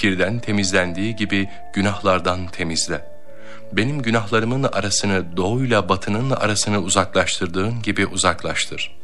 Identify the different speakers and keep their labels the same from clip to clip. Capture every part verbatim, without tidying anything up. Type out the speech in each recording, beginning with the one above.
Speaker 1: kirden temizlendiği gibi günahlardan temizle. Benim günahlarımın arasını doğuyla batının arasını uzaklaştırdığın gibi uzaklaştır.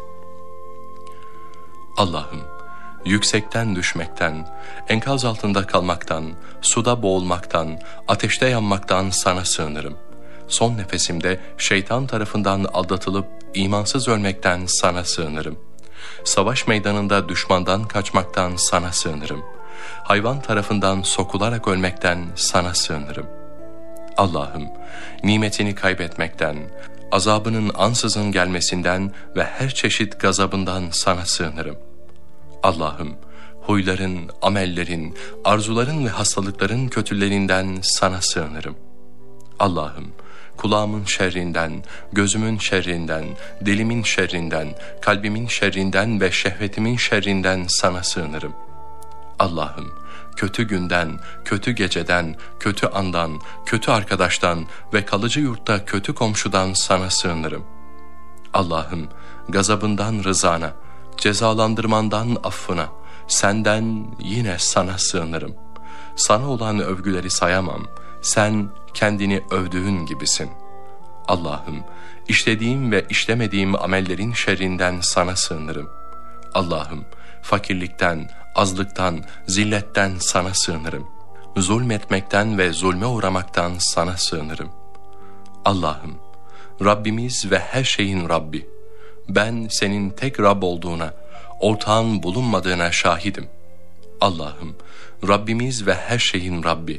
Speaker 1: Allah'ım, yüksekten düşmekten, enkaz altında kalmaktan, suda boğulmaktan, ateşte yanmaktan sana sığınırım. Son nefesimde şeytan tarafından aldatılıp imansız ölmekten sana sığınırım. Savaş meydanında düşmandan kaçmaktan sana sığınırım. Hayvan tarafından sokularak ölmekten sana sığınırım. Allah'ım, nimetini kaybetmekten, azabının ansızın gelmesinden ve her çeşit gazabından sana sığınırım. Allah'ım, huyların, amellerin, arzuların ve hastalıkların kötülerinden sana sığınırım. Allah'ım, kulağımın şerrinden, gözümün şerrinden, dilimin şerrinden, kalbimin şerrinden ve şehvetimin şerrinden sana sığınırım. Allah'ım, kötü günden, kötü geceden, kötü andan, kötü arkadaştan ve kalıcı yurtta kötü komşudan sana sığınırım. Allah'ım, gazabından rızana, cezalandırmandan affına, senden yine sana sığınırım. Sana olan övgüleri sayamam, sen kendini övdüğün gibisin. Allah'ım, işlediğim ve işlemediğim amellerin şerrinden sana sığınırım. Allah'ım, fakirlikten, azlıktan, zilletten sana sığınırım. Zulmetmekten ve zulme uğramaktan sana sığınırım. Allah'ım, Rabbimiz ve her şeyin Rabbi, ben senin tek Rab olduğuna, ortağın bulunmadığına şahidim. Allah'ım, Rabbimiz ve her şeyin Rabbi,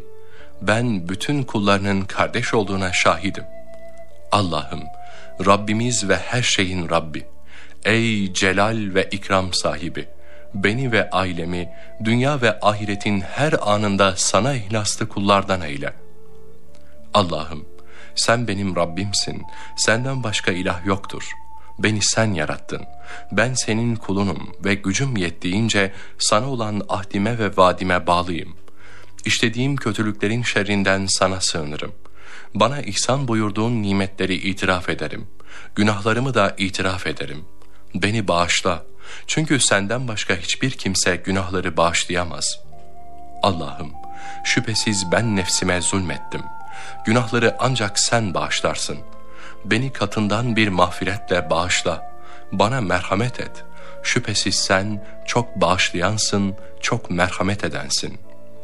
Speaker 1: ben bütün kullarının kardeş olduğuna şahidim. Allah'ım, Rabbimiz ve her şeyin Rabbi, ey celal ve ikram sahibi, beni ve ailemi dünya ve ahiretin her anında sana ihlaslı kullardan eyle. Allah'ım, sen benim Rabbimsin, senden başka ilah yoktur. Beni sen yarattın, ben senin kulunum ve gücüm yettiğince sana olan ahdime ve vaadime bağlıyım. İşlediğim kötülüklerin şerrinden sana sığınırım. Bana ihsan buyurduğun nimetleri itiraf ederim. Günahlarımı da itiraf ederim. Beni bağışla. Çünkü senden başka hiçbir kimse günahları bağışlayamaz. Allah'ım, şüphesiz ben nefsime zulmettim. Günahları ancak sen bağışlarsın. Beni katından bir mağfiretle bağışla. Bana merhamet et. Şüphesiz sen çok bağışlayansın, çok merhamet edensin.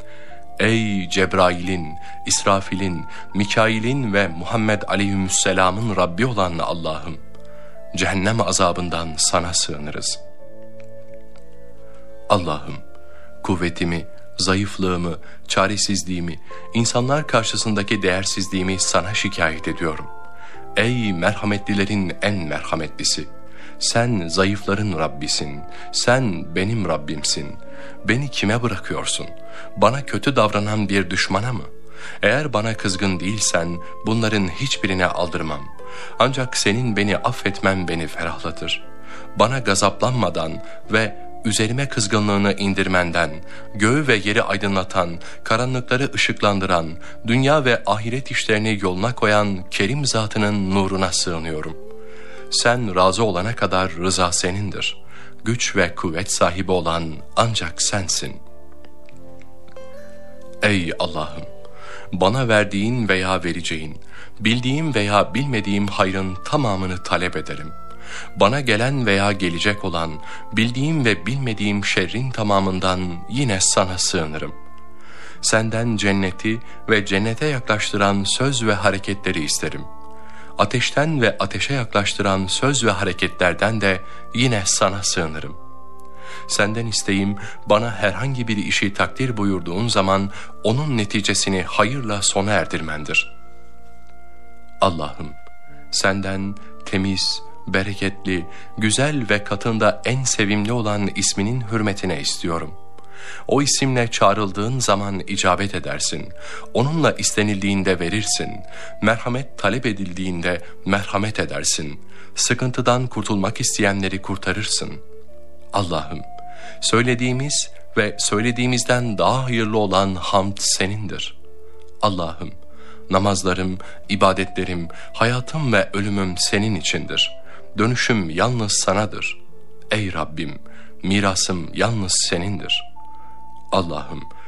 Speaker 1: Ey Cebrail'in, İsrafil'in, Mikail'in ve Muhammed aleyhisselamın Rabbi olan Allah'ım, cehennem azabından sana sığınırız. Allah'ım, kuvvetimi, zayıflığımı, çaresizliğimi, insanlar karşısındaki değersizliğimi sana şikayet ediyorum. Ey merhametlilerin en merhametlisi! Sen zayıfların Rabbisin, sen benim Rabbimsin. Beni kime bırakıyorsun? Bana kötü davranan bir düşmana mı? Eğer bana kızgın değilsen bunların hiçbirine aldırmam. Ancak senin beni affetmen beni ferahlatır. Bana gazaplanmadan ve üzerime kızgınlığını indirmenden, göğü ve yeri aydınlatan, karanlıkları ışıklandıran, dünya ve ahiret işlerini yoluna koyan kerim zatının nuruna sığınıyorum. Sen razı olana kadar rıza senindir. Güç ve kuvvet sahibi olan ancak sensin. Ey Allah'ım! Bana verdiğin veya vereceğin, bildiğim veya bilmediğim hayrın tamamını talep ederim. Bana gelen veya gelecek olan, bildiğim ve bilmediğim şerrin tamamından yine sana sığınırım. Senden cenneti ve cennete yaklaştıran söz ve hareketleri isterim. Ateşten ve ateşe yaklaştıran söz ve hareketlerden de yine sana sığınırım. Senden isteğim, bana herhangi bir işi takdir buyurduğun zaman onun neticesini hayırla sona erdirmendir. Allah'ım, senden temiz, bereketli, güzel ve katında en sevimli olan isminin hürmetine istiyorum. O isimle çağrıldığın zaman icabet edersin. Onunla istenildiğinde verirsin. Merhamet talep edildiğinde merhamet edersin. Sıkıntıdan kurtulmak isteyenleri kurtarırsın. Allah'ım, söylediğimiz ve söylediğimizden daha hayırlı olan hamd senindir. Allah'ım, namazlarım, ibadetlerim, hayatım ve ölümüm senin içindir. Dönüşüm yalnız sanadır. Ey Rabbim, mirasım yalnız senindir. Allah'ım,